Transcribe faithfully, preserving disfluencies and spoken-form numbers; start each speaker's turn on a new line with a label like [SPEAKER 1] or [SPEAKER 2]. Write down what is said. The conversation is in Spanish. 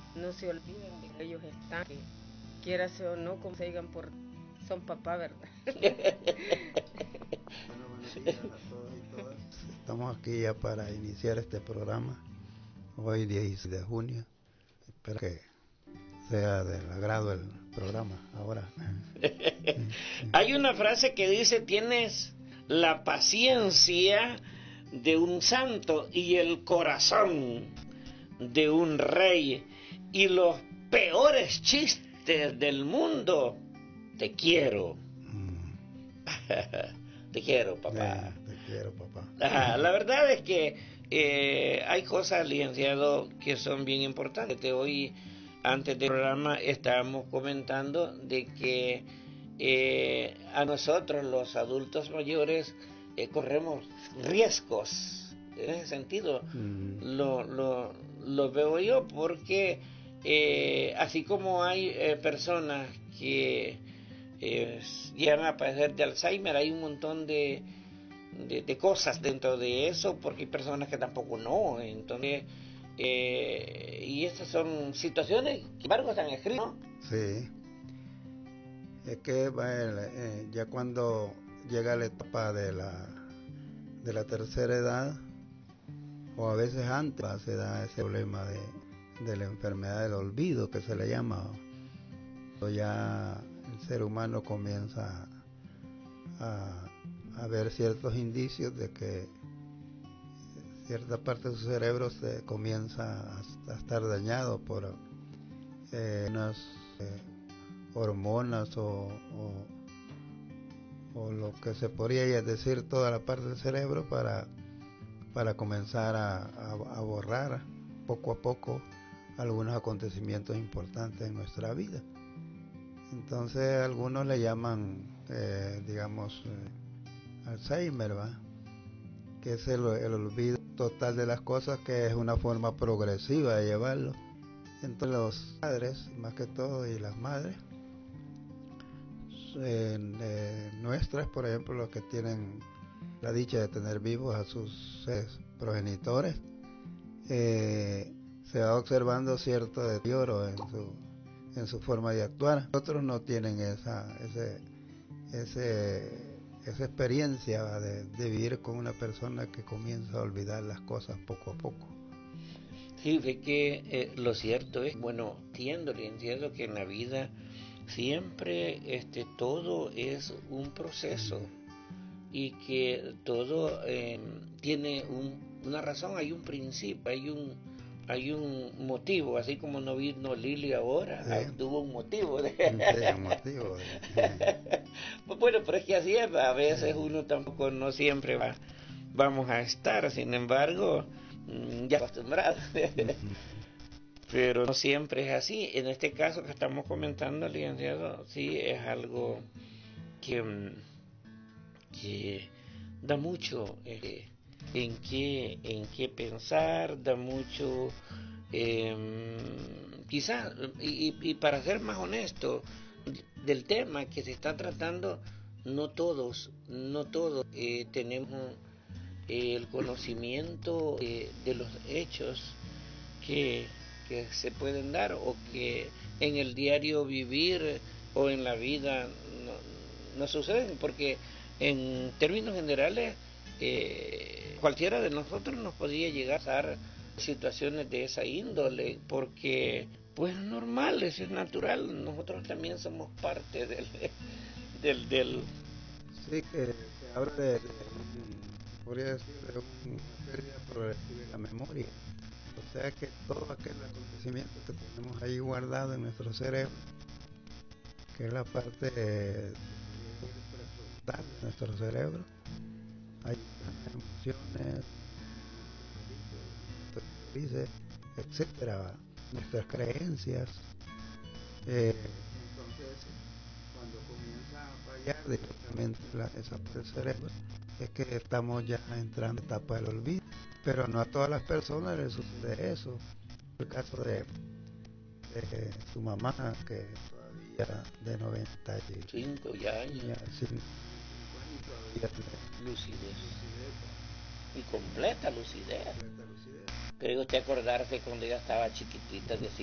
[SPEAKER 1] no se olviden de que ellos están, que quieras o no, como se digan, por, son papá, ¿verdad?
[SPEAKER 2] Bueno, buenos días a todos y todas. Estamos aquí ya para iniciar este programa, hoy dieciséis de junio. Espero que sea del agrado el programa ahora.
[SPEAKER 3] Hay una frase que dice: tienes la paciencia de un santo y el corazón de un rey, y los peores chistes del mundo. Te quiero. Mm. Te quiero, papá.
[SPEAKER 2] Sí, te quiero, papá.
[SPEAKER 3] Ajá, la verdad es que eh, hay cosas, licenciado, que son bien importantes. Hoy, antes del programa, estábamos comentando de que eh, a nosotros, los adultos mayores, eh, corremos riesgos. En ese sentido, mm. lo, lo, lo veo yo, porque eh, así como hay eh, personas que eh, llegan a padecer de Alzheimer, hay un montón de De, de cosas dentro de eso, porque hay personas que tampoco no. Entonces, eh, y estas son situaciones que, sin embargo, están escritas, ¿no?
[SPEAKER 2] Sí, es que bueno, eh, ya cuando llega la etapa de la de la tercera edad, o a veces antes, se da ese problema de, de la enfermedad del olvido, que se le llama. O ya el ser humano comienza a a ver ciertos indicios de que cierta parte de su cerebro se comienza a estar dañado por eh, unas eh, hormonas o, o, o lo que se podría decir toda la parte del cerebro para, para comenzar a, a, a borrar poco a poco algunos acontecimientos importantes en nuestra vida. Entonces algunos le llaman, eh, digamos, eh, Alzheimer, ¿va? Que es el, el olvido total de las cosas, que es una forma progresiva de llevarlo. Entonces los padres, más que todo, y las madres eh, eh, nuestras, por ejemplo, los que tienen la dicha de tener vivos a sus eh, progenitores, eh, se va observando cierto deterioro en su en su forma de actuar. Otros no tienen esa ese ese esa experiencia de, de vivir con una persona que comienza a olvidar las cosas poco a poco.
[SPEAKER 3] Sí, ve que eh, lo cierto es, bueno, entiendo, entiendo que en la vida siempre este todo es un proceso, y que todo eh, tiene un, una razón, hay un principio, hay un hay un motivo, así como no vino Lili ahora, sí. Hay, tuvo un motivo. De...
[SPEAKER 2] Sí, un motivo. De...
[SPEAKER 3] Bueno, pero es que así es, a veces uno tampoco, no siempre va, vamos a estar, sin embargo, ya acostumbrado. Pero no siempre es así. En este caso que estamos comentando, licenciado, sí es algo que, que da mucho eh, en qué en qué pensar, da mucho eh, quizás, y, y para ser más honesto del tema que se está tratando, no todos no todos eh, tenemos eh, el conocimiento eh, de los hechos que, que se pueden dar, o que en el diario vivir o en la vida no, no suceden, porque en términos generales eh, cualquiera de nosotros nos podría llegar a dar situaciones de esa índole, porque pues es normal, eso es natural, nosotros también somos parte del del, del...
[SPEAKER 2] Sí, que se habla de, de podría decir de una pérdida progresiva de la memoria, o sea que todo aquel acontecimiento que tenemos ahí guardado en nuestro cerebro, que es la parte de nuestro cerebro, hay emociones, dice, etcétera, nuestras creencias. Eh, entonces, cuando comienza a fallar directamente la, esa parte del cerebro, es que estamos ya entrando en la etapa del olvido. Pero no a todas las personas les sucede eso. El caso de, de su mamá, que todavía de noventa y
[SPEAKER 3] cinco ya años,
[SPEAKER 2] ya, cinco, todavía
[SPEAKER 3] lucidez. Y completa lucidez. Creo usted acordarse cuando ella estaba chiquitita, decía